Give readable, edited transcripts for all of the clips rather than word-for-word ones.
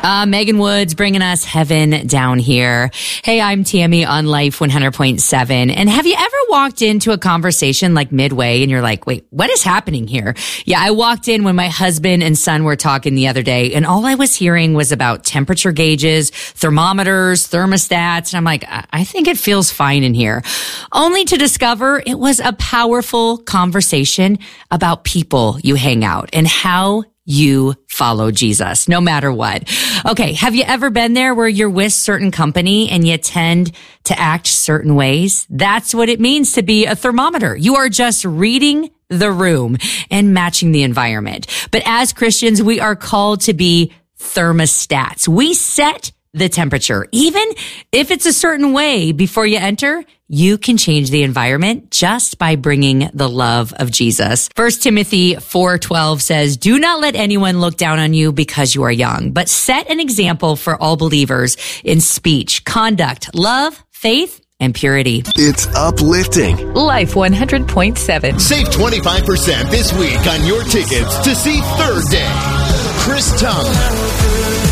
Megan Woods bringing us heaven down here. Hey, I'm Tammy on Life 100.7. And have you ever walked into a conversation like midway and you're like, wait, what is happening here? Yeah, I walked in when my husband and son were talking the other day, and all I was hearing was about temperature gauges, thermometers, thermostats. And I'm like, I think it feels fine in here. Only to discover it was a powerful conversation about people you hang out and how you follow Jesus, no matter what. Okay, have you ever been there where you're with certain company and you tend to act certain ways? That's what it means to be a thermometer. You are just reading the room and matching the environment. But as Christians, we are called to be thermostats. We set the temperature. Even if it's a certain way before you enter, you can change the environment just by bringing the love of Jesus. 1 Timothy 4:12 says, "Do not let anyone look down on you because you are young, but set an example for all believers in speech, conduct, love, faith, and purity." It's uplifting. Life 100.7. Save 25% this week on your tickets to see Third Day. Chris Tomlin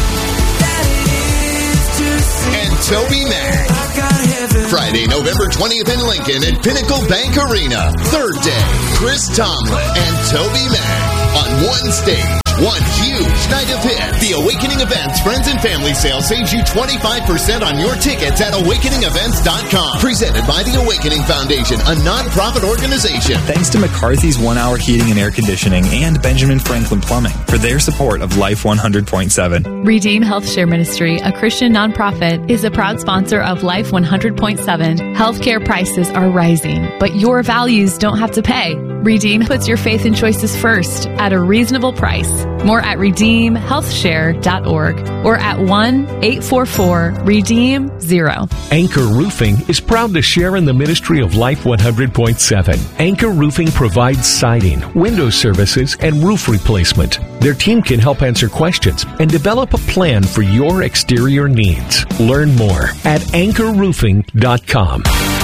and Toby Mac. Friday, November 20th in Lincoln at Pinnacle Bank Arena. Third Day, Chris Tomlin and Toby Mac on one stage. One huge night of hits. The Awakening Events Friends and Family Sale saves you 25% on your tickets at awakeningevents.com. Presented by the Awakening Foundation, a non-profit organization. Thanks to McCarthy's 1 Hour Heating and Air Conditioning and Benjamin Franklin Plumbing for their support of Life 100.7. Redeem Health Share Ministry, a Christian nonprofit, is a proud sponsor of Life 100.7. Healthcare prices are rising, but your values don't have to pay. Redeem puts your faith and choices first at a reasonable price. More at redeemhealthshare.org or at 1-844-REDEEM-0. Anchor Roofing is proud to share in the ministry of Life 100.7. Anchor Roofing provides siding, window services, and roof replacement. Their team can help answer questions and develop a plan for your exterior needs. Learn more at anchorroofing.com.